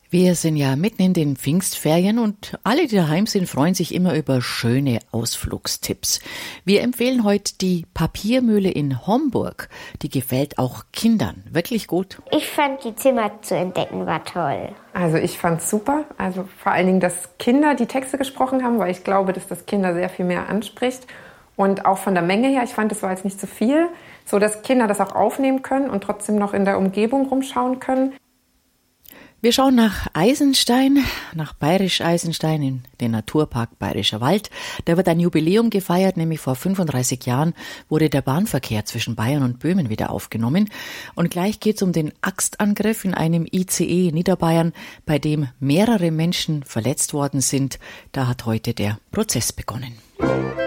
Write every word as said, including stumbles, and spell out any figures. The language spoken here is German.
Wir sind ja mitten in den Pfingstferien und alle, die daheim sind, freuen sich immer über schöne Ausflugstipps. Wir empfehlen heute die Papiermühle in Homburg. Die gefällt auch Kindern wirklich gut. Ich fand die Zimmer zu entdecken war toll. Also ich fand's super. Also vor allen Dingen, dass Kinder die Texte gesprochen haben, weil ich glaube, dass das Kinder sehr viel mehr anspricht. Und auch von der Menge her, ich fand, es war jetzt nicht zu viel, so dass Kinder das auch aufnehmen können und trotzdem noch in der Umgebung rumschauen können. Wir schauen nach Eisenstein, nach Bayerisch Eisenstein in den Naturpark Bayerischer Wald. Da wird ein Jubiläum gefeiert, nämlich vor fünfunddreißig Jahren wurde der Bahnverkehr zwischen Bayern und Böhmen wieder aufgenommen. Und gleich geht es um den Axtangriff in einem I C E in Niederbayern, bei dem mehrere Menschen verletzt worden sind. Da hat heute der Prozess begonnen.